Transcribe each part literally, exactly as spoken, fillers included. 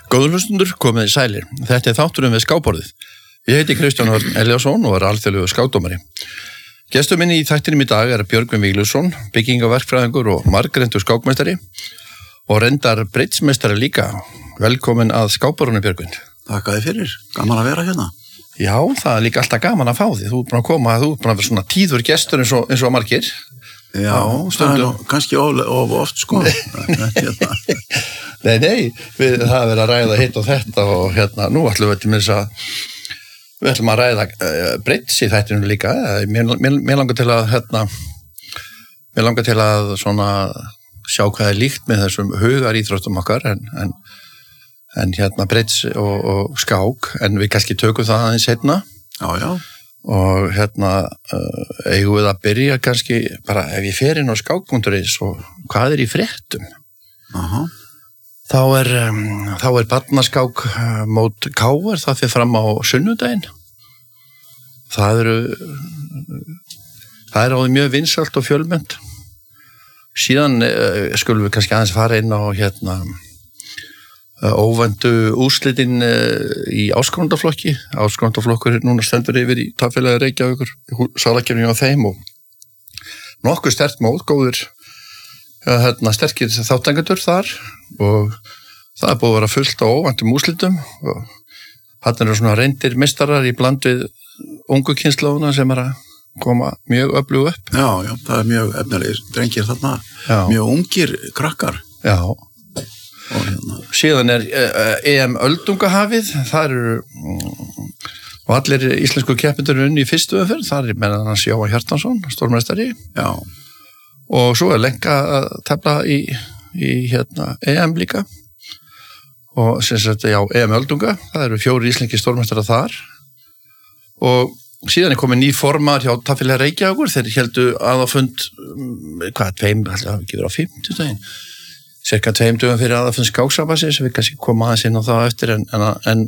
Góður hlustundur, komið í sælir. Þetta er þátturinn við skákborðið. Ég heiti Kristján Örn Elíasson og er alþjóðlegur skákdómari. Gestur minni í þættinum í dag er Björgvin Víglundsson, byggingaverkfræðingur og margreyndur skákmeistari og reyndar bridgemeistari líka. Velkomin að skákborðinu, Björgvin. Takk að þið fyrir, gaman að vera hérna. Já, það er líka alltaf gaman að fá því. Þú er búin að koma, þú er búin að vera svona tíður gestur eins og, eins og margir. Já, það er nú kannski of, of oft sko. Nei, nei, við það er verið að ræða hitt og þetta og hérna, nú ætlum við til mér að við ætlum að ræða uh, bridge í þættinu líka. Mér, mér, mér langar til að hérna, mér langar til að svona sjá hvað er líkt með þessum hugaríþróttum okkar en, en, en hérna bridge og, og skák, en við kannski tökum það aðeins seinna. Já, já. Og hérna uh, eigum við að byrja kannski bara ef ég fer inn á skák punktur is og hvað er í fréttum. Aha. Þá er, um, þá er barnaskák uh, mót K R, það fyrir fram á sunnudaginn. Það eru, það er áður mjög vinsælt og fjölmennt. Síðan uh, skulum við kannski aðeins fara inn á hérna uh, óvæntu úrslitin uh, í áskrifandaflokki. Áskrifandaflokkur núna stendur yfir í Tafélagi Reykjavíkur, salakefni á þeim og nokkuð sterkt mót, góður uh, hérna, sterkir þáttangendur þar og það er búið að vera fullt á óvæntum úrslitum og hann eru svona reyndir meistarar í bland við ungu kynslóðuna sem er að koma mjög öflug upp. Já, já, það er mjög efnilegir drengir þarna, já. Mjög ungir krakkar. Já, og hérna. Síðan er uh, E M öldungahafið, það eru um, og allir íslensku keppendur unni í fyrstu umferð, það er meðan hans Jóhann Hjartarson, stórmeistari. Já. Og svo er lenka að tefla í í hérna E M líka og sem sagt já E M öldunga, það eru fjóri íslenski stórmeistarar þar og síðan er komið ný formar hjá Tafélagi Reykjavíkur, þeir héldu aðalfund hvað, tveim, alltaf ekki verið á fimmtudaginn, cirka tveim dögum fyrir aðalfund skáksambandsins sem við kannski koma aðeins inn á það eftir en, en, en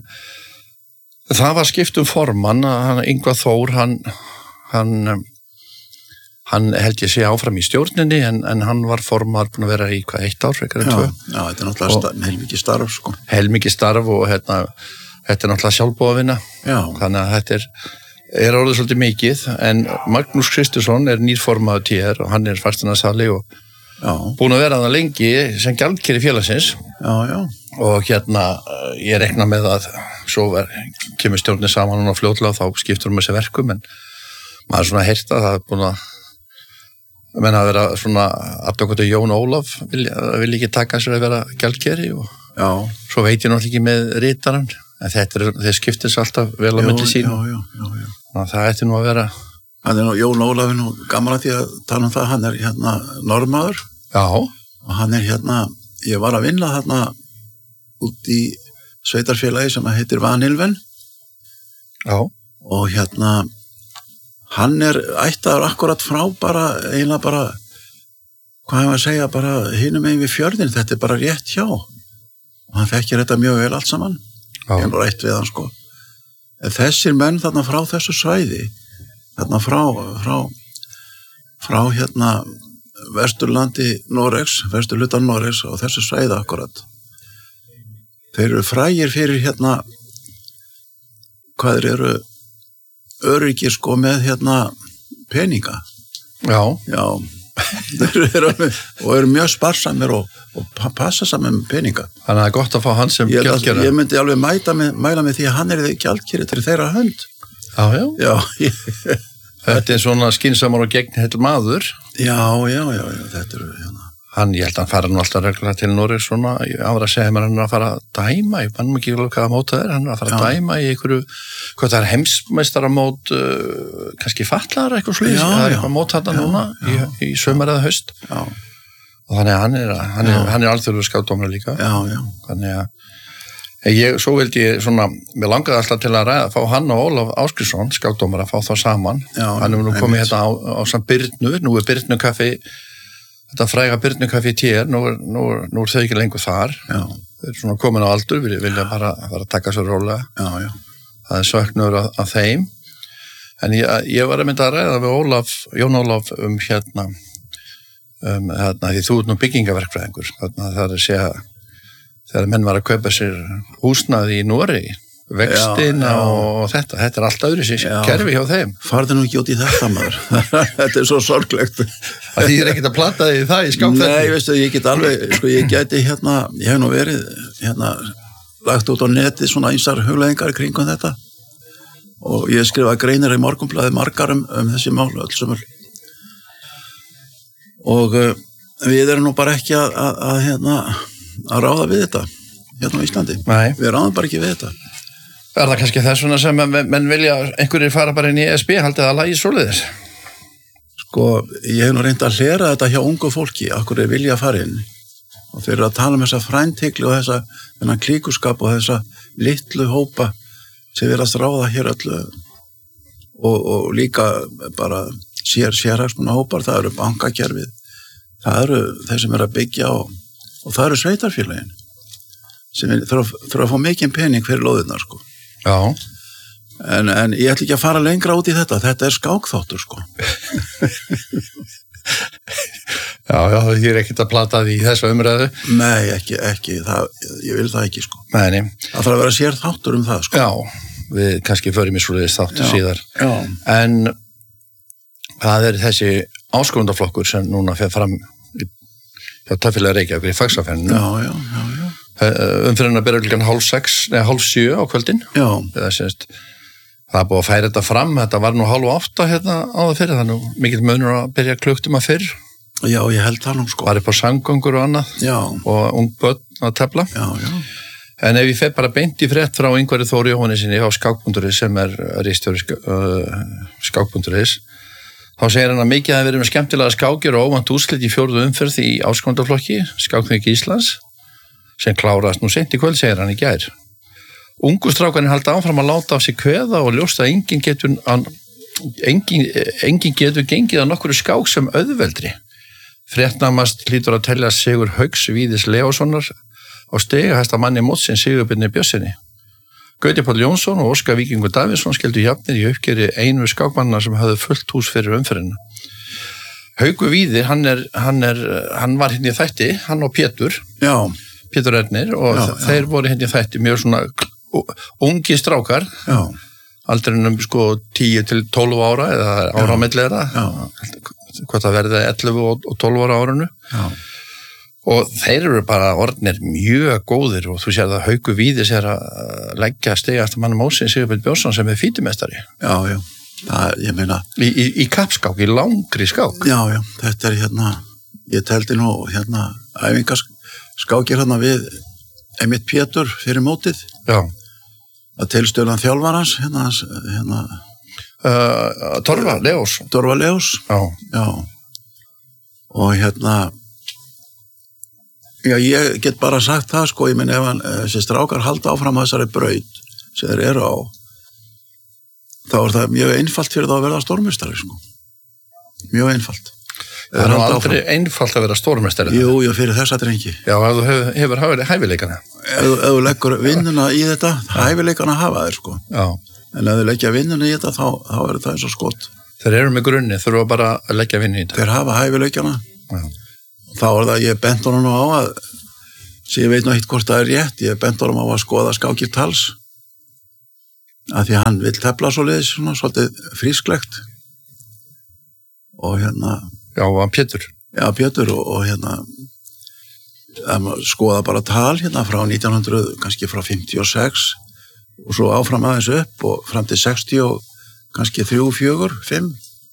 það var skipt um formann, hann Ingvar Þór hann hann Hann held ég sé áfram í stjórninni en, en hann var formar búin að vera í hvað eitt ár, frekar en tvö. Já, þetta er náttúrulega heilmikið starf, sko. Heilmikið starf og hérna, þetta er náttúrulega sjálfboðavinna. Já. Þannig að þetta er, er orðið svolítið mikið, en Magnús Kristjánsson er nýr formaður T R og hann er fasteignarsali og já. Búin að vera það lengi sem gjaldkeri félagsins. Já, já. Og hérna, ég rekna með að svo ver, kemur stjórnin saman og fljótlega þá skiptur um þessi verkum, en maður er svona heyrt að það er búin að menn að vera svona aftökkutu Jón Ólaf vil, vil ekki taka sér að vera gjaldkeri og já. Svo veit ég náttúrulega ekki með ritarann en þetta er, þeir skiptir sér alltaf vel á milli sín. Já, já, já, já. Þannig að það ætti nú að vera hann er nú, Jón Ólaf er nú gaman að því að tala um það, hann er hérna normaður. Já. Og hann er hérna, ég var að vinna hérna út í sveitarfélagi sem heitir Vanilven. Já. Og hérna hann er ættaður akkurat frá bara, eiginlega bara, hvað hefur að segja, bara hinum megin við fjörðin, þetta er bara rétt hjá. Og hann þekkir þetta mjög vel allt saman. Já. Ég er nú rætt við hann, sko. En þessir menn þarna frá þessu svæði, þarna frá, frá, frá hérna vesturlandi Noregs, vesturlutan Noregs og þessu svæði akkurat. Þeir eru frægir fyrir hérna, hvað þeir eru, öryggi sko með hérna peninga. Já. Já. Þeir eru og eru mjög sparsamir og, og passa saman með peninga. Þannig að það er gott að fá hann sem gjaldkeri. Ég myndi alveg mæta með, mæla með því að hann er gjaldkeri til þeirra hönd. Já, já. Já. Þetta er svona skynsamur og gegnheill maður. Já, já, já, já, þetta eru hérna. Hann, ég held að hann fara nú alltaf reglulega til Noregs svona, ég var að segja mér hann er að fara að dæma, ég bannum ekki alveg hvað að móta þeir, hann er að fara að já. Dæma í einhverju, hvað það er heimsmeistaramót, uh, kannski fatlaðar eitthvað slúðis, það er eitthvað mót þetta núna já. Í, í sömur eða haust. Já. Og þannig að hann er, hann er, hann er alþjóðlegur skákdómari líka. Já, já. Þannig að ég, svo vildi ég svona, mér langaði alltaf til að ræða, fá hann og Ólaf Ásgrímsson, skákdómara, fá þá saman. Já, hann er nú komið hérna á, á samt Birnu, nú er Birnu kaffi þetta fræga Birnukaffi T R, nú er, nú, nú er þau ekki lengur þar. Já. Þau eru svona komin á aldur, við vilja bara, bara taka svo rólega. Já, já. Það er söknur af, af þeim. En ég, ég var að mynda að ræða við Ólaf, Jón Ólaf um hérna, um, hérna því þú ert nú byggingaverkfræðingur, þarna það er að segja, þegar menn var að kaupa sér húsnæði í Noregi, vextina já, já. Og þetta, þetta er allt öðru sér kerfi hjá þeim. Farðu nú ekki út í þetta maður, þetta er svo sorglegt. Það þýðir ekkert að plata því það í skákferði? Nei, veistu, ég get alveg, sko ég geti hérna, ég hef nú verið hérna, lagt út á netið svona einsar hugleiðingar kringum þetta og ég skrifa greinir í Morgunblaðið margar um, um þessi mál öll sömul. Og uh, við erum nú bara ekki að, að, að, hérna, að ráða við þetta hérna á Íslandi. Nei. Við ráðum bara ekki við þetta. Er það kannski þess vegna sem menn vilja einhverjir fara bara inn í E S B, haldið að lagi svoleiðis? Sko, ég hef nú reynd að hlera þetta hjá ungu fólki, akkur er vilja að fara inn og þeir eru að tala um þessa fræntikli og þessa þennan klíkuskap og þessa litlu hópa sem verðast ráða hér öllu og, og líka bara sér sérhagsmuna hópar, það eru bankakerfið, það eru þeir sem eru að byggja og, og það eru sveitarfélagin sem þurfa að fá mikinn pening fyrir lóðirnar sko. Já. En, en ég ætla ekki að fara lengra út í þetta, þetta er skákþáttur sko. Já, já, það er ekkert að plata því í þessu umræðu. Nei, ekki, ekki, það, ég vil það ekki sko. Nei, nei. Það þarf að vera sér þáttur um það sko. Já, við kannski förum í svoleiðis þáttur já, síðar. Já. En það er þessi áskrifandaflokkur sem núna fer fram hjá Tafélag Reykjavíkur í Faxafenninu. Já, já, já, já. Umfyririnn að byrja klukkan hálf sex, neða hálf sjö á kvöldin. Já. Það sést, það er búið að færa þetta fram, þetta var nú hálf átta hérna á það fyrir, þannig mikill munur að byrja klukktíma fyrr. Já, ég held það nú sko. Var upp á samgöngur og annað. Já. Og ung börn að tefla. Já, já. En ef ég fer bara beint í frétt frá Ingvari Þóri Jóhannesinni á skák.is sem er ritstjóri uh, skák.is, þá segir hann að mikið hafi verið með skemmtilega skákir og óvænt úrslit í fjórðu umferð í áskrifandaflokki Skákþing Íslands sem klárast nú seint í kvöld, segir hann í gær. Ungu strákarnir halda áfram að láta af sig kveða og ljósta að enginn getur, engin, engin getur gengið að nokkru skák sem auðveldri. Fréttnamast hlýtur að telja Sigur Hauks Víðis Leóssonar á stigahæsta manni mótsins Sigurbirni Björnssyni. Gauti Páll Jónsson og Óskar Víkingur Davíðsson skildu jafnir í uppgjöri einu skákmanna sem hafði fullt hús fyrir umferðina. Haukur Víðir, hann, er, hann, er, hann var hérna í þætti, hann og Pétur. Já. Pétur Ernir og já, þeir já. voru hérna í þætti mjög svona ungi strákar já. aldrinum sko tíu til tólf ára eða ára á milli þeirra hvað það verði ellefu og tólf ára árunu já. Og þeir eru bara orðnir mjög góðir og þú sér að Haukur Víðis er að leggja stigast mann mótsins Sigurbjörn Björnsson sem er fítimestari já, já, það, ég meina í, í, í kappskák, í langri skák já, já, þetta er hérna ég teldi nú hérna æfingask skákir hérna við einmitt Pétur fyrir mótið. Já. Að tilstöðan þjálfarans, hérna, hérna uh, Torfa Leós. Torfa Leós. Já. Já. Og hérna, já, ég get bara sagt það, sko, ég minn ef hann, þessi strákar halda áfram að þessari braut sem þeir eru á, þá er það mjög einfalt fyrir það að verða stórmeistari, sko. Mjög einfalt. Það er aldrei einfalt að vera stórmeistari. Jú, jú, fyrir þessa drengi. Já, ef þú hefur, hefur hafið hæfileikana. Ef, ef þú leggur vinnuna í þetta, hæfileikana hafa þeir, sko. Já. En ef þú leggja vinnuna í þetta, þá, þá er það eins og skot. Þeir eru með grunni, þurfa bara að leggja vinnu í þetta. Þeir hafa hæfileikana. Já. Þá er það, ég bent honum á að, sem ég veit nú eitt hvort það er rétt, ég bent honum á að skoða skákir tals. Af því að hann vill tefla svoleiðis, svona, svolítið frísklegt. Og hérna Já, og hann Pétur. Já, Pétur og, og hérna skoða bara tal hérna frá nítján hundruð, kannski frá fimmtíu og sex og svo áfram aðeins upp og fram til sextíu og kannski þrjú, fjögur, fimm.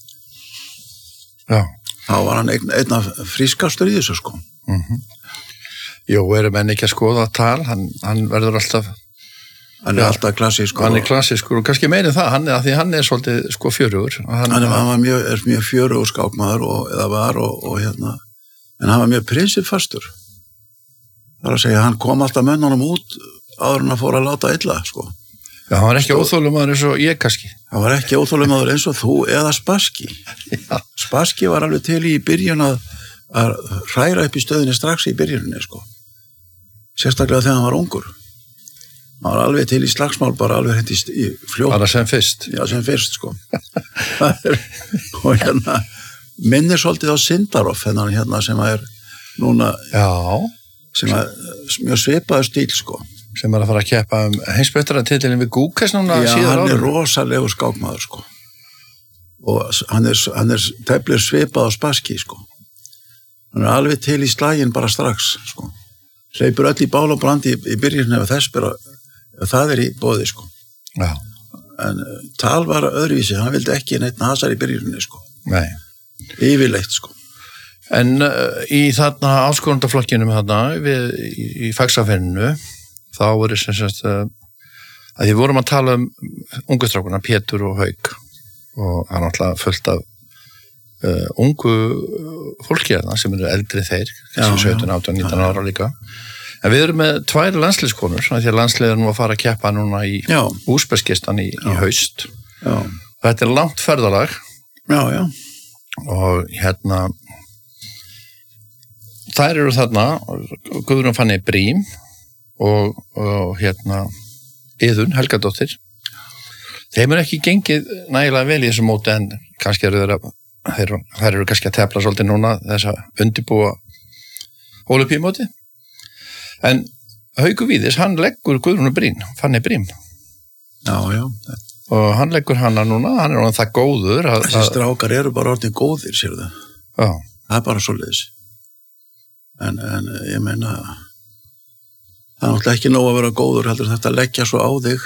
Já. Þá var hann einn, einn af frískastur í þessu, sko. Mhm. Jú, erum enn ekki að skoða tal, hann, hann verður alltaf Hann er ja, alltaf klassískur. Hann er klassískur og kannski meirinn það, hann er að því hann er svolítið sko fjörugur. Hann, hann, hann var mjög, er mjög fjörugur skákmaður og, eða var og, og hérna, en hann var mjög prinsipfastur. Það er að segja, hann kom alltaf mönnunum út áður en að fóra að láta illa, sko. Já, hann var ekki Stó... óþólumaður eins og ég kannski. Hann var ekki óþólumaður eins og þú eða Spassky. Spassky var alveg til í byrjun að, að hræra upp í stöðinni strax í byrjuninni, sko. Sérstaklega þegar hann var ungur. Hann var alveg til í slagsmál, bara alveg hætti í fljótt. Bara sem fyrst. Já, sem fyrst, sko. Og hérna, minnir svolítið á Sindaroff, hennan hérna sem er núna... Já. sem er mjög svipaður stíl sko. Sem er að fara að keppa um heimsmeistaratitilinn við Gúkes núna Já, síðar árum. hann er rosalegu skákmaður sko. Og hann er, hann er teflir svipað á Spassky sko. Hann er alveg til í slaginn bara strax sko. Hleypur öll í bál og brandi í, í byrjun ef þess byrja, ef það er í boði sko. Já. En uh, Tal var öðruvísi, hann vildi ekki neitt hasar í byrjunni sko. Nei. Yfirleitt sko. En uh, í þarna áskorundaflokkinum þarna við, í, í fagsafenninu þá voru sem sagt uh, að því vorum að tala um ungustrákuna Pétur og Hauk og hann alltaf fullt af uh, ungu fólki þarna sem eru eldri þeir, sautján, átján, nítján ára líka. En við erum með tvær landsliðskonur, því að landsliðið er nú að fara að keppa núna í Úsbekistan í, í haust. Já. Þetta er langt ferðalag. Já, já. Og hérna þær eru þarna Guðrún Fanney Brím og, og hérna Iðunn Helgadóttir. Þeim er ekki gengið nægilega vel í þessu móti en kannski eru þeir að þeir, þeir eru kannski að tefla svolítið núna þess að undirbúa Ólympíumóti. En Haukur Víðis, hann leggur Guðrúnu Brím, Fanney Brím. Já, já. Og hann leggur hana núna, hann er orðinn það góður. Að, Þessi strákar eru bara orðin góðir, sér það. Já. Það er bara svoleiðis. En, en ég meina, það er náttúrulega ekki nóg að vera góður, heldur þetta að leggja svo á þig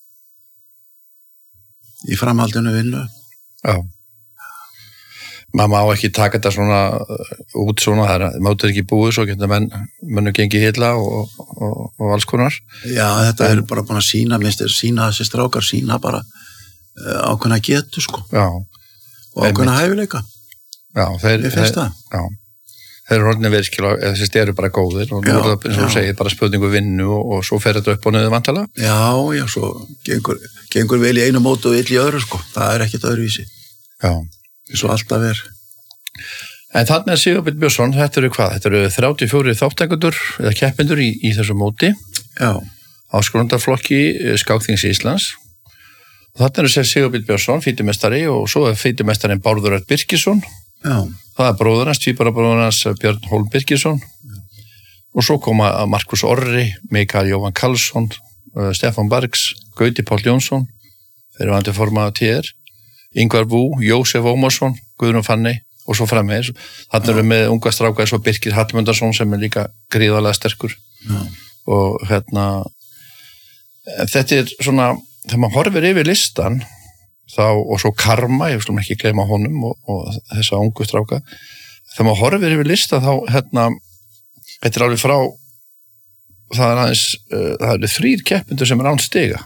í framhaldinu vinnu. Já. Maður má ekki taka þetta svona út svona, það er mátur ekki búið, svo getur menn mönnu gengið hilla og, og, og alls konar. Já, þetta en, er bara búin að sína, minnst er sína þessi strákar, sína bara uh, ákveðna getu, sko. Já. Og ákveðna hæfileika. Já, þeir... Ég finnst það. Já. Þeir eru orðinni virkilega, þessi styrir bara góðir og nú er það, eins og þú segir, bara spurningu vinnu og, og svo fer þetta upp og niður vantala. Já, já, svo gengur, gengur vel í einu mótu og ill í öðru, sko. Það er ekkit öðruvísi. Já. Svo alltaf er. En þarna er Sigurbjörn Björnsson, þetta eru hvað? Þetta eru þrjátíu og fjórir þátttakendur eða keppendur í, í þessu móti. Já. Áskorundarflokki Skákþings Íslands. Og þarna eru Sigurbjörn Björnsson, fítumestari og svo er fítumestarinn Bárður Örn Birkisson. Já. Það er bróður hans, tvíbarabróður hans Björn Hólm Birkisson. Já. Og svo koma Markus Orri, Mikael Jóhann Karlsson, Stefán Bargs, Gauti Páll Jónsson, þeir eru vandi formaður T R. Ingvar Bú, Jósef Ómarsson, Guðrún Fanney og svo framvegis. Þannig erum við með unga stráka eins og Birkir Hallmundarsson sem er líka gríðarlega sterkur. Já. Og hérna þetta er svona, þegar maður horfir yfir listan þá, og svo Karma, ég vil ekki gleyma honum og, og þessa ungu stráka, þegar maður horfir yfir listan þá hérna, þetta er alveg frá það er aðeins, uh, það eru þrír keppendur sem er án stiga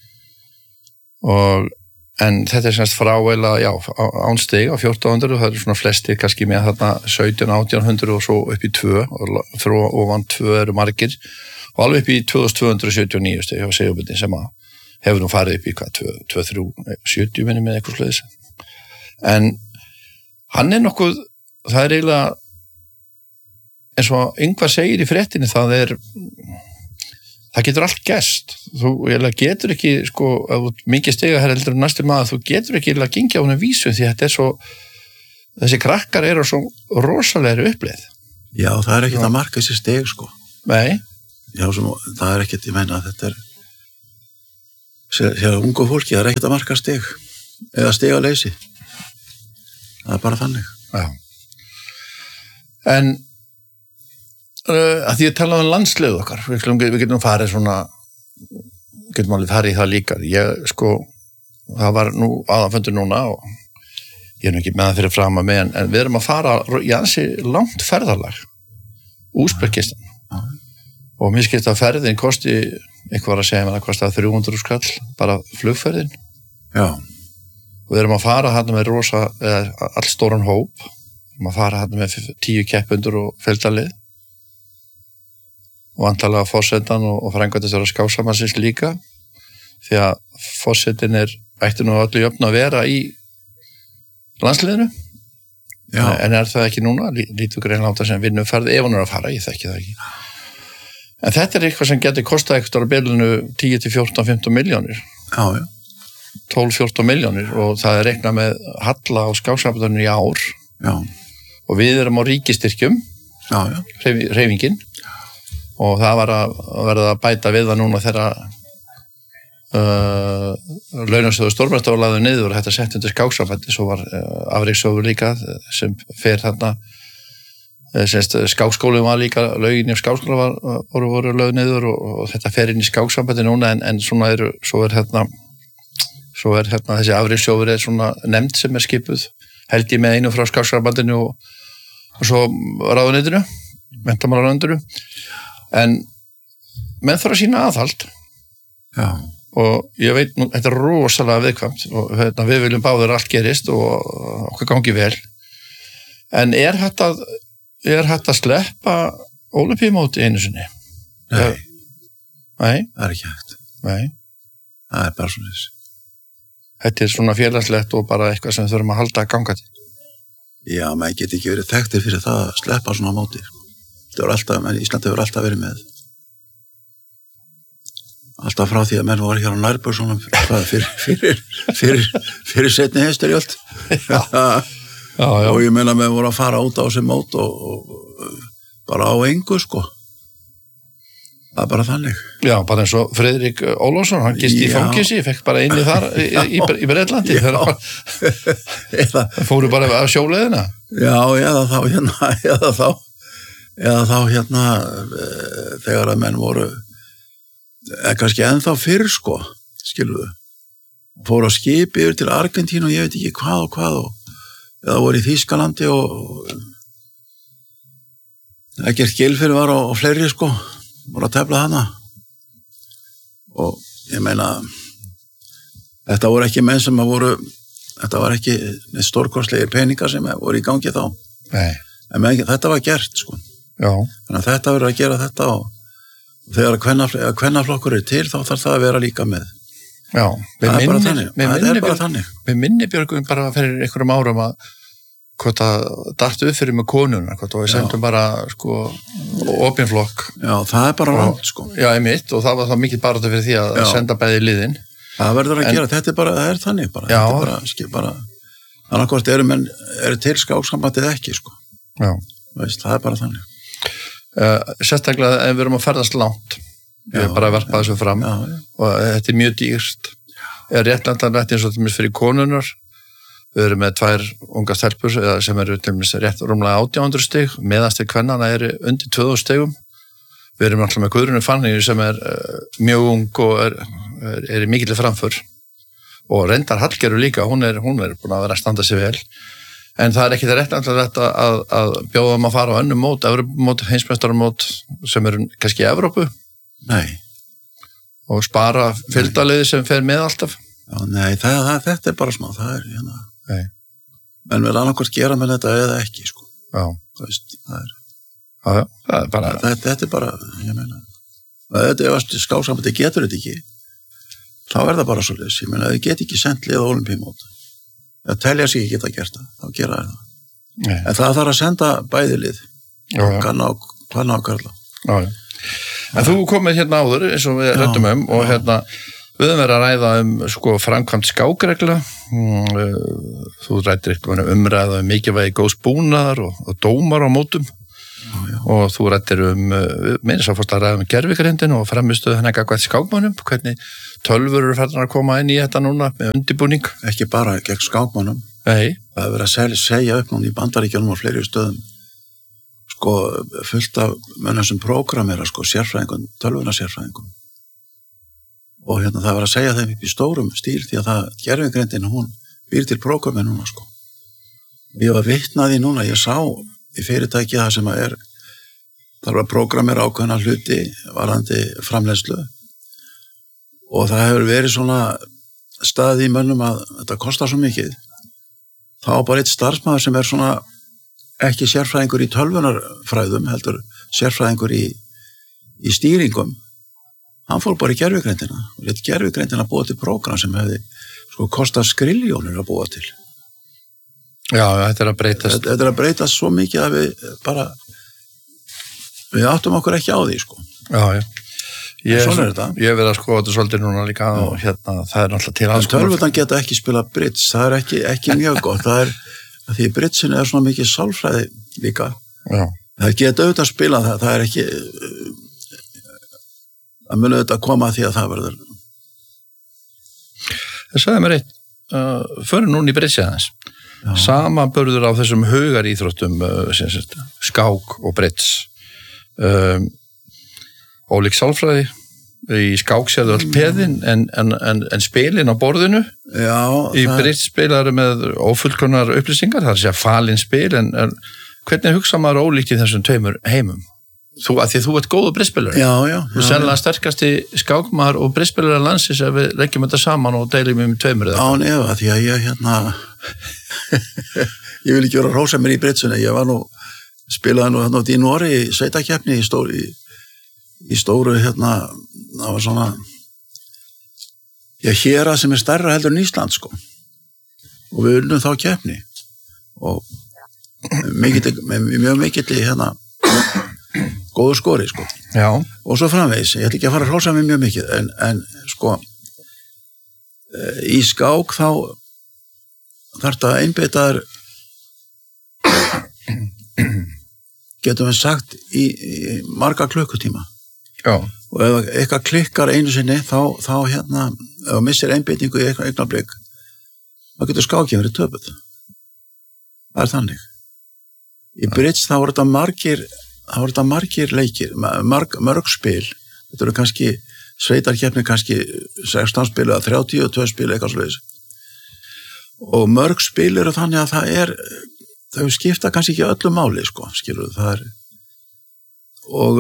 og en þetta er semst frá eða, já, án stig á fjórtán hundruð og það eru svona flestir kannski með þarna sautján, átján hundruð og svo upp í tvö og frá ofan tvö eru margir og alveg upp í tvö þúsund tvö hundruð sjötíu og níu stig hjá Sigurbjörni sem að hefur nú farið upp í hvað, tvö til þrjú sjötíu minni með eitthvað sluðis. En hann er nokkuð, það er eiginlega eins og Ingvar segir í fréttinni, það er það getur allt gerst. Þú getur ekki, sko, ef þú mikið stiga hér heldur en næstur maður, þú getur ekki að gengja á húnum vísu því þetta er svo, þessi krakkar eru svo rosalegri uppleið. Já, það er ekkert að marka þessi stig, sko. Nei. Já, sem, það er ekkert, ég meina, þetta er, sér ungu fólki, það er ekkert að marka stig, eða stiga leysi. Það er bara þannig. Já. En Uh, að því að tala um landslið okkar við, við getum farið svona getum alveg farið í það líka ég sko, það var nú aðanfundur núna og ég er nú ekki með það fyrir fram að með en, en við erum að fara í ansi langt ferðalag Úsbekistan ja. Og mér skilst að ferðin kosti eitthvað að segja, það kosti að þrjú hundruð skall bara flugferðin Já. Og við erum að fara hérna með rosa eða allstóran hóp við erum að fara hérna með tíu keppendur og fjöldalið og antalega fórsetan og, og frangvæntastjóra Skáksamansins líka því að fórsetin er ætti nú öllu jöfn að vera í landsliðinu Já. En er það ekki núna lítur greinláta sem vinnuferð ef hún er að fara, ég þekki það ekki en þetta er eitthvað sem getur kostað eitthvað á bilinu tíu til fjórtán, fimmtán miljónir Já, já. tólf, fjórtán miljónir og það er reiknað með halla á Skáksamansinu í ár Já. Og við erum á ríkistyrkjum Já, já. Hreyfingin og það var að verða að bæta við það núna þegar uh, launasjóður stórmestara lagði niður og þetta sett undir skáksambandi, svo var uh, afreikssjóður líka sem fer þarna uh, semst skákskólinn var líka, lögin í skákskóla var, voru, voru lögð niður og, og þetta fer inn í skáksambandi núna en, en svona eru, svo er hérna svo er hérna þessi afreikssjóður er svona nefnd sem er skipuð, held ég með einu frá skáksambandinu og, og svo ráðuneytinu, menntamálaráðuneytinu, en menn þarf að sýna aðhald. Já. Og ég veit nú, þetta er rosalega viðkvæmt og hérna, við viljum báður allt gerist og okkur gangi vel. En er þetta er þetta að sleppa ólympíumóti einu sinni? Nei. Nei? Það er ekki hægt. Nei. Það er bara svona þess. Þetta er svona félagslegt og bara eitthvað sem við þurfum að halda að ganga til. Já, maður geti ekki verið þekktir fyrir það að sleppa svona móti. Það var alltaf, menn Íslandi hefur alltaf verið með. Alltaf frá því að menn voru hér á nærbörsunum fyrir, fyrir, fyrir, fyrir setni heimsstyrjöld. Já. Já, já. Og ég meina menn voru að fara út á þessi mót og, og bara á engu, sko. Það er bara þannig. Já, bara eins og Friðrik Ólafsson, hann gisti í fangisi, fekk bara inni þar í, í, í Breitlandi. Eða fóru bara af sjóleiðina. Já, eða þá hérna, eða þá, eða þá hérna, þegar að menn voru, eða kannski ennþá fyrr, sko, skilur við, fóru að skipi yfir til Argentínu og ég veit ekki hvað og hvað og, eða voru í Þýskalandi og ekkert Gylfir var á, á fleiri, sko, voru að tefla hana og ég meina þetta voru ekki menn sem að voru þetta var ekki stórkostlegir peningar sem voru í gangi þá. Nei. En menn, þetta var gert, sko. Já. Þannig að þetta verður að gera þetta og þegar að kvennaflokkur er til þá þarf það að vera líka með. Já, við það er bara minni, þannig. Við það minni er bara björg, þannig. Við minni björgum bara fyrir einhverjum árum að hvort að dartu upp fyrir með konuna hvort og við sendum bara sko opinflokk. Já, það er bara rátt, sko. Já, einmitt og það var það mikið baráttu fyrir því að Já. Senda bæði í liðin. Það verður að en, gera, þetta er bara, það er þannig bara. Já. Þetta er bara, skil bara, annarkvort eru menn, eru til skáksambandið ekki, sko. Já. Veist, það er bara þannig. Uh, sérstaklega ef við erum að ferðast langt, við erum bara að verpa þessu fram já, já. Og þetta er mjög dýrst. Er réttlandanrætt eins og til fyrir konunar, við erum með tvær unga stelpur sem eru til rétt rúmlega átján hundruð stig, meðastir kvennana eru undir tvö þúsund stigum. Við erum alltaf með Guðrúnu Fanný sem er uh, mjög ung og er, er, er í mikilli framför og reyndar Hallgerður líka, hún er, hún er búin að vera að standa sig vel en það er ekki það rétt að, að, að bjóða um að fara á önnum mót, Evrópumót, heimsmeistaramót sem eru kannski í Evrópu. Nei. Og spara fylgdaliði sem fer með alltaf. Já, nei, það, það, þetta er bara smá, það er hérna. Nei. En við annarkvort gera með þetta eða ekki, sko. Já. Það veist, það er Já, já, það er bara þetta, þetta er bara, ég meina þetta er að skásambandi getur þetta ekki þá er það bara svolítið, ég meina þau get ekki sendt lið á ólympíumót það telja sig ekki geta gert það, þá gera það Nei. En það þarf að senda bæði lið hvaðna á karla. Já, já. En þú komið hérna áður eins og við ræddum um og hérna við höfum verið að ræða um sko framkvæmt skákregla þú ræddir eitthvað umræða um mikilvægi góðs búnaðar og, og dómar á mótum Já, já. Og þú rættir um meira svo fórst að ræða um gervigrindin og framistuð henni gagvart skákmönnum, hvernig tölvur eru færðar að koma inn í þetta núna með undirbúning. Ekki bara gegn skákmönnum. Nei. Það er verið að segja, segja upp núna í Bandaríkjunum og fleiri stöðum sko fullt af mönnum sem prógramera sko sérfræðingum, tölvuna sérfræðingum og hérna það er verið að segja þeim upp í stórum stíl því að það gervigrindin hún býr til prógrami núna sko. Ég var vitnaði núna, ég sá í fyrirtæki það sem að er þarf að prógramera ákveðna hluti varðandi framleiðslu og það hefur verið svona staði í mönnum að þetta kostar svo mikið þá bara eitt starfsmaður sem er svona ekki sérfræðingur í tölvunarfræðum heldur sérfræðingur í, í stýringum hann fór bara í gervigrindina og lét gervigrindina búa til prógram sem hefði sko kostað skriljónir að búa til. Já, þetta er að breytast. Þetta, þetta er að breytast svo mikið að við bara, við áttum okkur ekki á því, sko. Já, já. Ég, svona er þetta. Ég hef verið að skoða þetta svolítið núna líka já. Og hérna, það er náttúrulega til alls. En tölvutan geta ekki spila bridge, það er ekki, ekki mjög gott. Það er, að því bridgeinu er svona mikið sálfræði líka. Já. Það geta auðvitað að spila það, það er ekki, það muni auðvitað koma að því að það verður. Það sagði mér eitt, uh, fyrir núna í bridge aðeins. Samanburður á þessum hugar íþróttum, uh, sagt, skák og bridge. Um, ólík sálfræði, í skák sérðu all peðin en, en, en, en spilin á borðinu. Já, í það... bridge spilar með ófullkomnar upplýsingar, það er að segja falin spil, en, en hvernig hugsa maður ólíkt í þessum tveimur heimum? Þú, að því að þú ert góður bridgespilar. Já, já. Þú er sennilega sterkasti skákmaður og bridgespilar landsins ef við leggjum þetta saman og deilum um tveimur. Já, nefa, því að ég hérna ég vil ekki vera að hrósa mér í bridgeinu, ég var nú spilaði nú hérna út í Nóri í sveitakeppni í stóru í, í stóru hérna, það var svona ég héra sem er stærra heldur en Ísland sko og við unnum þá keppni og mikill, mjög mikill hérna góður skori sko. Já. Og svo framvegis, ég ætla ekki að fara að hrósa mig mjög mikið en, en sko í skák þá þarf þetta einbeitaður getum við sagt í, í marga klukkutíma. Já. Og ef eitthvað klikkar einu sinni þá, þá hérna, ef það missir einbeitingu í eitthvað augnablik þá getur skákið verið töpuð. Það er þannig. Í bridge þá voru þetta margir þá voru þetta margir leikir, marg, mörg spil. Þetta eru kannski sveitarkeppni kannski sextán spil eða þrjátíu og tvö spil eitthvað svoleiðis. Og mörg spil eru þannig að það er þau skipta kannski ekki öllu máli sko, skilur það er og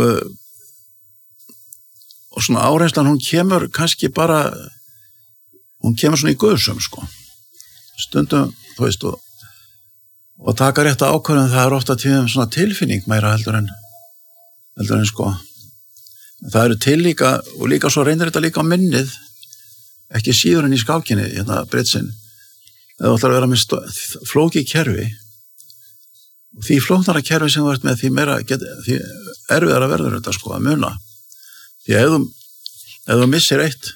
og svona áreynslan hún kemur kannski bara hún kemur svona í guðsum sko stundum, þú veist og, og taka rétt að ákvörðun það er ofta tíðum svona tilfinning meira heldur en heldur en sko það eru til líka og líka svo reynir þetta líka á minnið ekki síður en í skákinni hérna bridgein það ætlar að vera með flókið kerfi og því flóknara kerfi sem þú ert með því meira get, því erfiðara verður þetta sko að muna því ef þú, ef þú missir eitt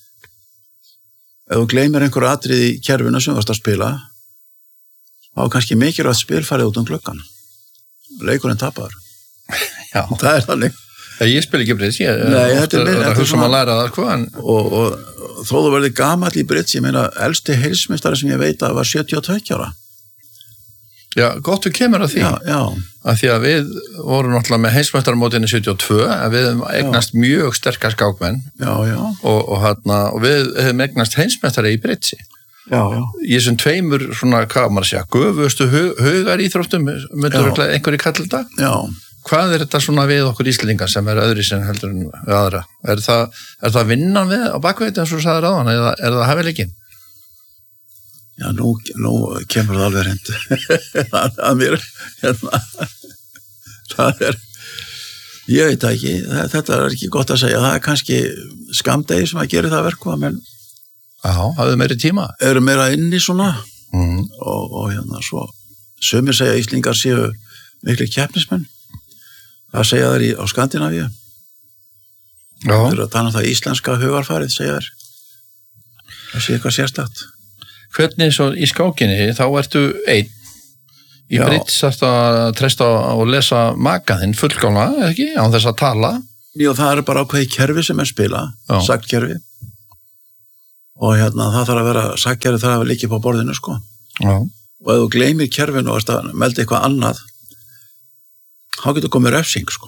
ef þú gleymir einhverju atriði í kerfinu sem þú varst að spila þá er kannski mikilvægt spil farið út um gluggan leikurinn tapar. Já. Það er þannig. Ég spil ekki bridge, ég Nei, þetta er það er svona að læra það sko en... og, og þó þú verði gamall í bridge, ég meina elsti heilsmeistari sem ég veit að var sjötíu og tveggja ára. Já, gott við kemur að því. Já, já. Að því að við vorum náttúrulega með heimsmeistaramótinu sjötíu og tvö, að við hefum eignast mjög sterkar skákmenn. Já, já. Og, og, hana, og við hefum eignast heimsmeistari í bridge. Já, já. Í þessum tveimur svona, hvað maður segja, göfustu hugar íþróttum, myndur einhverju kalla þetta? Já. Hvað er þetta svona við okkur Íslendingar sem er öðri sem heldur en við aðra? Er það, er það vinnan við á bakveit eins og sagður áðan, eða er það hæfileikin? Já, nú, nú kemur það alveg reynd að mér hérna, það er ég veit ekki, þetta er ekki gott að segja, það er kannski skamdegi sem að gera það verku menn Já, hafðu meiri tíma eru meira inn í svona mm. og, og hérna svo sumir segja Íslendingar séu miklu keppnismenn það segja þær í, á Skandinavíu Já. Það eru að tala um það íslenska hugarfarið segja þær það sé eitthvað sérstakt Hvernig svo í skákinni, þá ertu einn í bridge þarftu að treysta og lesa makaðinn fullkomna, eða ekki, án þess að tala Já, það er bara ákveði kerfi sem er spila saktkerfi og hérna það þarf að vera saktkerfi þarf að vera líka upp á borðinu sko Já. Og ef þú gleymir kerfinu og að melda eitthvað annað þá getur komið refsing sko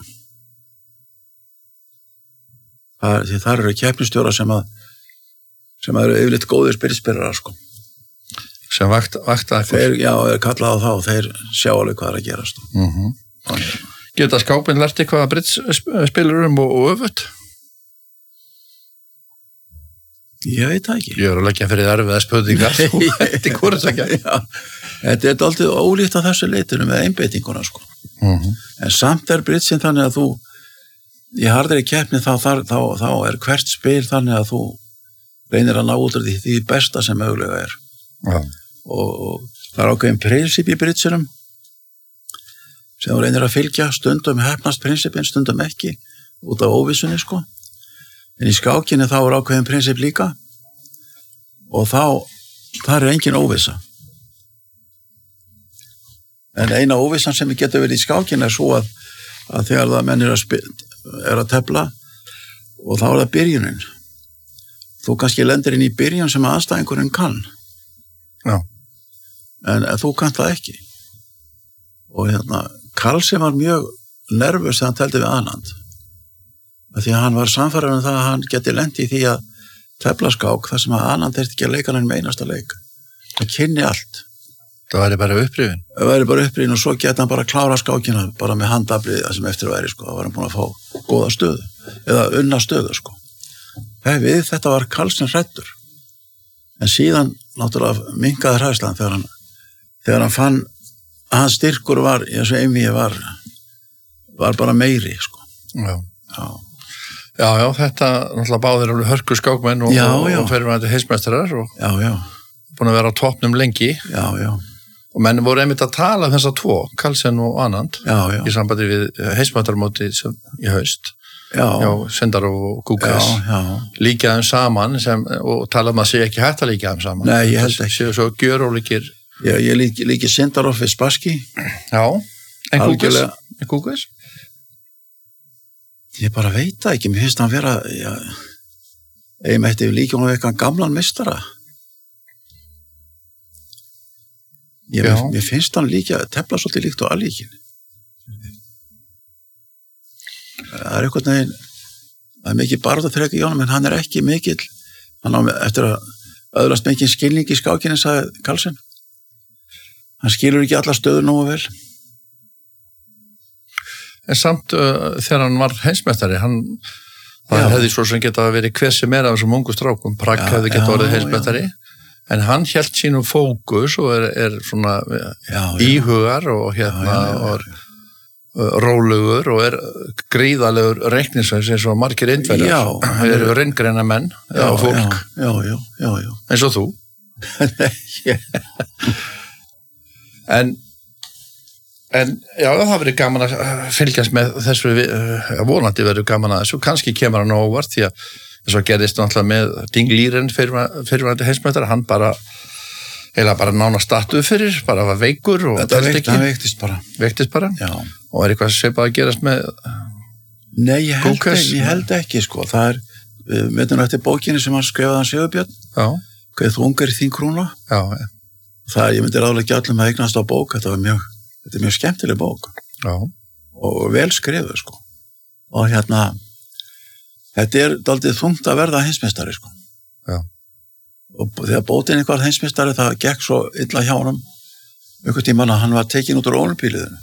það, því það eru keppnistjóra sem að sem eru yfirleitt góðir spilspyrrar sko sem vakt, vakta þeir, já, er kallað á þá og þeir sjá alveg hvað er að gerast mm-hmm. Geta skápinn lært eitthvað að bridge spilurum og, og öfut? Ég veit það ekki Ég er að leggja fyrir erfiða spurningar Þetta er hvort ekki Þetta er alltaf ólíkt að þessu leitinu með einbeitinguna sko mm-hmm. en samt er bridgein þannig að þú í harðri keppni þá, þá, þá, þá er hvert spil þannig að þú reynir að ná út af því, því besta sem mögulega er Já. Og, og það er ákveðin prinsip í bridgeunum sem þú reynir að fylgja stundum hefnast prinsipin, stundum ekki út af óvissunni sko en í skákinni þá er ákveðin prinsip líka og þá það er engin óvissa en eina óvissan sem getur verið í skákinni er svo að, að þegar það menn er að, spil, er að tefla og þá er það byrjunin. Þú kannski lendir inn í byrjun sem aðstæðingurinn kann. Já. En þú kann það ekki. Og hérna, Karlsson var mjög nervus þegar hann teldi við Anand. Því að hann var samfærður um það að hann geti lent í því að teflaskák, þar sem að Anand þyrfti ekki að leika hann með einasta leik. Það kynni allt. Það væri bara upprifin. Það væri bara upprifin og svo geti hann bara klára skákina bara með handaflið það sem eftir væri, sko. Það var hann búin að fá góða stöðu, eða unna stöðu, sko. Þegar við þetta var Karlsson hræddur. En síðan náttúrulega minnkaði hræðslan þegar hann, þegar hann fann að hans styrkur var, eins og einvíi var, var bara meiri, sko. Já. Já. Já, já, þetta náttúrulega báðir alveg hörku skákmenn og, já, og, já. og fyrirvændi heimsmeistarar og já, já. búin að vera á toppnum lengi. Já, já. Og menn voru einmitt að tala um þess að tvo, Karlsson og Anand, já, já. í sambandi við heimsmeistaramóti í haust. Já. Já, Sendar og Kúkes. Já, já. Líka þeim saman sem, og tala um að sé ekki hægt að líka þeim saman. Nei, ég held ekki. Séu svo gjörólíkir. Já, ég líki, líki Sendar við Spassky. Já, en Kúkes? Algjörlega. En Kúkes? Ég bara veit það ekki, mér finnst hann vera, já, ég mætti líka hún við eitthvað gamlan mistara. Ég, mér, mér finnst hann líka, tefla svolítið líkt á allíkin. Það er eitthvað neginn, það er mikið barðaþrek í honum, en hann er ekki mikill, hann á eftir að öðlast mikið skilning í skákinni, sagði Karlsson. Hann skilur ekki alla stöður nógu vel. En samt uh, þegar hann var heimsmeistari, hann það hefði svo sem geta verið hver sem er af þessum ungu strákum, Pragg hefði geta orðið heimsmeistari, en hann hélt sínum fókus og er, er svona já, já. íhugar og hérna já, já, já, já. og rólegur og er gríðalegur reikningsveins eins og margir indverjar, það eru reingreina menn já, og fólk, já, já, já, já. eins og þú. en En já, það verður gaman að fylgjast með þessu, uh, vonandi verður gaman að þessu, kannski kemur hann óvart því að þess að gerðist náttúrulega með Ding Liren fyrirvændi heimsmeistara, hann bara heila bara nána statuð fyrir, bara var veikur og þetta veikt, hann veiktist bara. Veiktist bara? Já. Og er eitthvað svipað að gerast með Nei, ég held, ekki, ég held ekki, sko. Það er, við veitum eftir bókinni sem hann skrifaði hann Sigurbjörn. Já. Hvað þú ungar í þín krúna? Já, já. Það er, ég myndi ráðlega ekki öllum að eignast á bók, þetta var mjög Þetta er mjög skemmtileg bók. Já. Og vel skrifuð, sko. Og hérna, þetta er daldið þungt að verða heimsmeistari, sko. Já. Og þegar bótin eitthvað heimsmeistari, það gekk svo illa hjá honum, einhvern tímann að hann var tekin út úr ólympíuliðinu.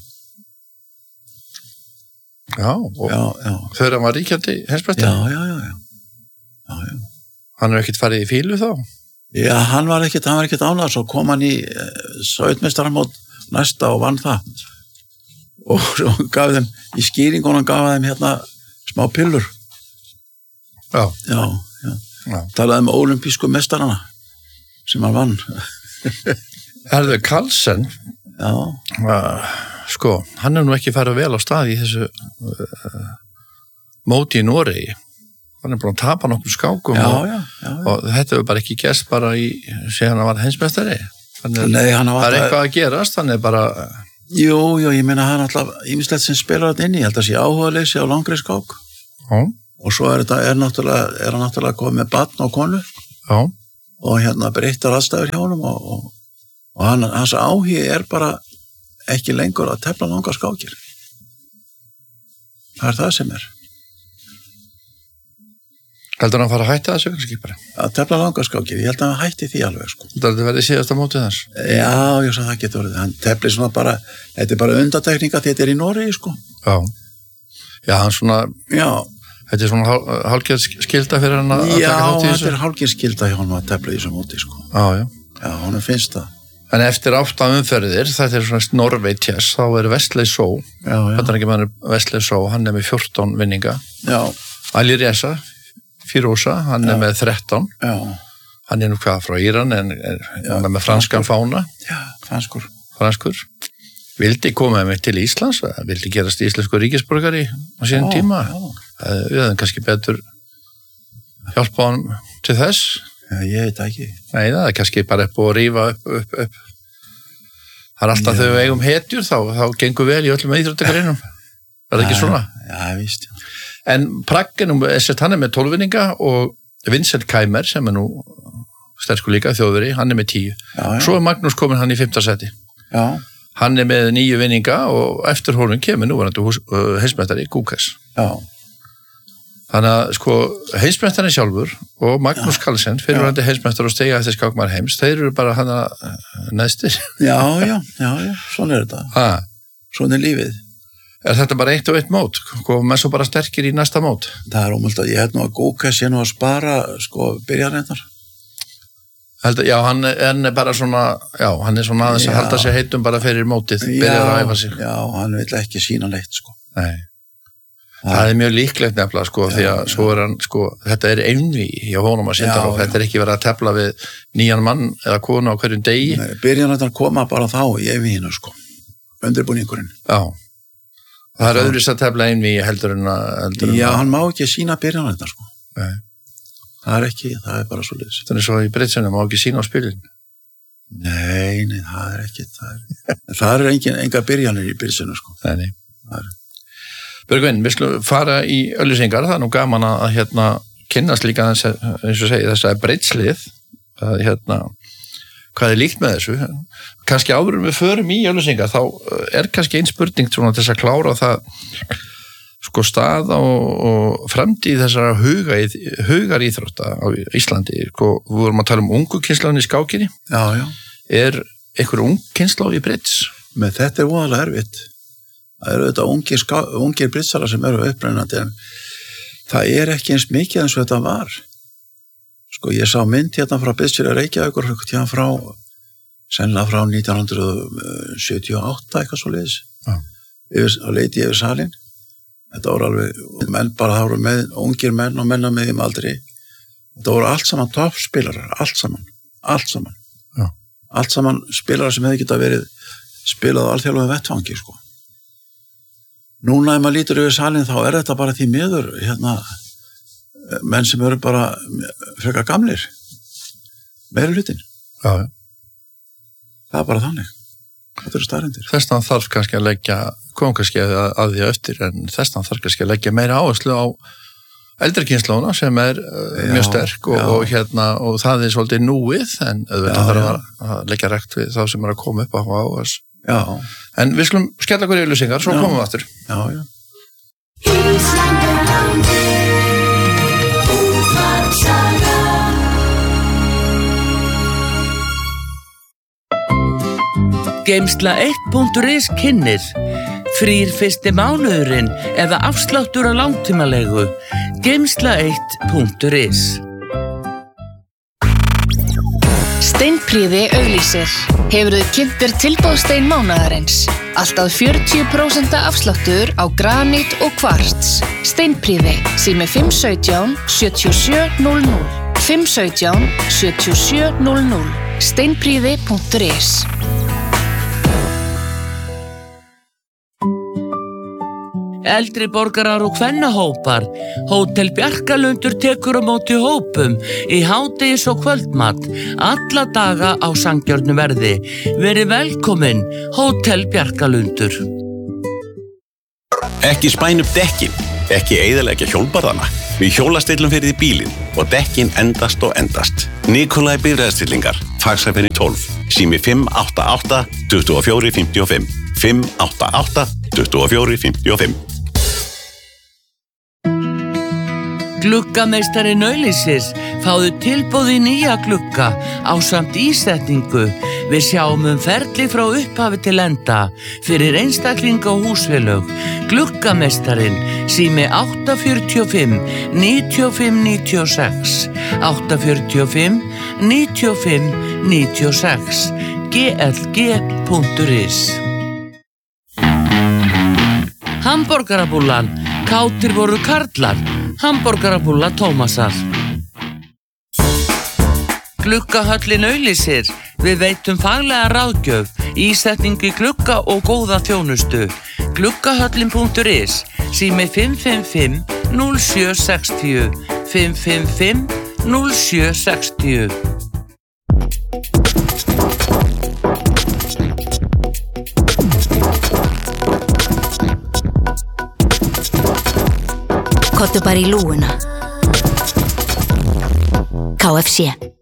Já, og já, já. þegar hann var ríkjandi heimsmeistari? Já, já, já, já. já, já. Hann er ekkert farið í fílu þá? Já, hann var ekkert, hann var ekkert ánað, svo kom hann í uh, Sautmeistaramót næsta og vann það og svo gaf þeim í skýringunum gaf þeim hérna smá pillur já, já, já. já. talaði um ólympísku mestarana sem hann vann Herðu Karlsson já uh, sko, hann er nú ekki farið vel á stað í þessu uh, móti í Noregi, hann er búin að tapa nokkur skákum já, og, já, já, já. og þetta hefur bara ekki gerst bara í síðan hann var heimsmeistari. Er, Nei, hann það er eitthvað að gerast, hann er bara jú, jú, ég meina hann alltaf ýmislegt sem spilar þetta inn í, ég held að sé áhugaleysi á langri skák já. Og svo er þetta, er náttúrulega er hann náttúrulega komið með barn og konu já. Og hérna breyttar aðstæður hjá honum og, og, og hann, hans áhugi er bara ekki lengur að tefla langar skákir það er það sem er Heldur hann að fara að hætta þessu kannski bara? Að tefla langarskákir, ég held að hann hætti því alveg sko. Þetta er verið síðasta mótið þess? Já, ég svo það getur verið. Hann tefli svona bara, þetta er bara undatekninga þetta er í Noregi sko. Já, já, hann svona, já. Þetta er svona hálfgerð skilda fyrir hann að já, taka þátt í þessu? Já, þetta er hálfgerð skilda hjá hann að tefla í þessu móti sko. Já, já. Já, hann finnst það. En eftir átta umferðir, þetta er svona Norway Chess, þá er Wesley So, þetta er ekki maður Wesley So, hann er með fjórtán vinninga. Já. Ali Reza, Firosa, hann já. Er með þrettán. Já. Hann er nú hvað frá Íran, en er, hann er með franskan fána. Já, franskur. Franskur. Vildi koma með til Íslands, vildi gerast íslensku ríkisborgari á síðan já, tíma. Já. Við hefum kannski betur hjálpa hann til þess. Já, ég veit ekki. Nei, það er kannski bara upp og rífa upp, upp, upp. Það er alltaf já. Þegar við eigum hetjur, þá, þá gengur vel í öllum íþróttagreinum. Er það ekki svona? Já, víst. En Pragg er nú, hann er með tólf vinninga og Vincent Keimer sem er nú sterkur líka þjóðveri, hann er með tíu. Já, já. Svo er Magnús komin hann í fimmta seti. Já. Hann er með níu vinninga og eftir honum kemur núverandi uh, heimsmeistari Gukas. Já. Þannig að sko heimsmeistari sjálfur og Magnús Carlsen, fyrirverandi heimsmeistari og steiga eftir skákmaður heims, þeir eru bara hana næstir. Já, já, já, já, svona er þetta. Ha. Svona er lífið. Er þetta bara eitt og eitt mót? Og menn svo bara sterkir í næsta mót? Það er ómöld að ég hef nú að Gukas sé nú að spara sko byrjarreinar. Já, hann er bara svona, já, hann er svona aðeins að halda sér heitum bara fyrir mótið, byrjar að æfa sig. Já, hann vil ekki sína neitt, sko. Nei. Það, það er mjög líklegt nefnilega, sko, já, því að svo er hann, sko, þetta er einví hjá honum að synda og þetta er ekki verið að tefla við nýjan mann eða konu á hverjum degi. Nei, byrjar hann að koma bara þá í einvíinu, sko, undirbúningurinn. Já, það er öðruðs að tefla einví heldur en að... Heldur já, en hann má ekki sína byrjar hann, sko. Nei. Það er ekki, það er bara svo liðs. Það er svo í breytsinu, má ekki sína á spilin. Nei, nei, það er ekki, það er, það er engin, enga byrjanir í breytsinu, sko. Nei, nei. Er... Björgvin, við slum fara í öllusingar, það er nú gaman að hérna kynnast líka þess að, eins og segi, þess að breytslið, að hérna, hvað er líkt með þessu? Kannski áður við förum í öllusingar, þá er kannski ein spurning svona til þess að klára það, sko staða og, og framtíð þessara huga, hugar íþrótta á Íslandi, sko, við vorum að tala um ungu kynslaðin í skákinni. Já, já. Er einhver ung kynslað í bridds? Með þetta er voðalega erfitt. Það eru þetta ungir, ská, ungir briddsara sem eru upprennandi, en það er ekki eins mikið eins og þetta var. Sko, ég sá mynd hérna frá Briddsfélagi Reykjavíkur, hérna frá, sennilega frá nítján hundruð sjötíu og átta, eitthvað svo leiðis. Já. Yfir, á leiti yfir salin. Þetta voru alveg, menn bara það voru með, ungir menn og menna með þeim aldrei. Þetta voru allt saman toppspilarar, allt saman, allt saman. Já. Allt saman spilarar sem hefði geta verið spilað á alþjóðlega vettvangi, sko. Núna ef maður lítur yfir salin þá er þetta bara því miður, hérna, menn sem eru bara frekar gamlir, meira hlutin. Já, já. Það er bara þannig. Þetta eru staðreyndir. Þessna þarf kannski að leggja, kom kannski að, að því eftir, en þessna þarf kannski að leggja meira áherslu á eldri kynslóna sem er uh, mjög sterk og, og, hérna, og það er svolítið núið, en auðvitað þarf að, að leggja rekt við þá sem er að koma upp á áhers. Já. En við skulum skella okkur í auglýsingar, svo já. Komum við aftur. Já, já. Geimsla eitt punktur is kynnir frýr fyrsti mánuðurinn eða afsláttur á langtímalegu. Geimsla eitt punktur is. Steinprýði auglýsir. Hefurðu kynnt þér tilboðstein mánaðarins? Allt að fjörutíu prósent afsláttur á granít og kvarts. Steinprýði, sími fimm sautján sjötíu og sjö núll núll. fimm sautján sjötíu og sjö núll núll. steinprýði punktur is. Eldri borgarar og kvennahópar. Hótel Bjarkalundur tekur á móti hópum í hádegis og kvöldmat alla daga á sanngjörnu verði. Verið velkomin, Hótel Bjarkalundur. Ekki spæn upp dekkin, ekki eyðileggja hjólbarðana. Við hjólastillum fyrir því bílinn og dekkin endast og endast. Nikolai bifreiðastillingar, faxafenni tólf, sími fimm átta átta tuttugu og fjögur fimmtíu og fimm, fimm átta átta tuttugu og fjögur fimmtíu og fimm. Gluggameistari Nauðlýsis, fáðu tilboð í nýja glugga ásamt ísetningu. Við sjáum um ferli frá upphafi til enda fyrir einstaklinga og húsfélög. Gluggameistarinn, sími átta fjörutíu og fimm níutíu og fimm níutíu og sex, átta fjörutíu og fimm níutíu og fimm níutíu og sex, g l g punktur is. Hamborgarabúllan, kátir voru karlar. Hamborgarabúlla Tómasar. Gluggahöllin auglýsir. Við veitum faglega ráðgjöf, ísetningu í glugga og góða þjónustu. Gluggahöllin punktur is, sími fimm fimm fimm núll sjö sex núll, fimm fimm fimm núll sjö sex núll. Kottu bara í lúguna. K F C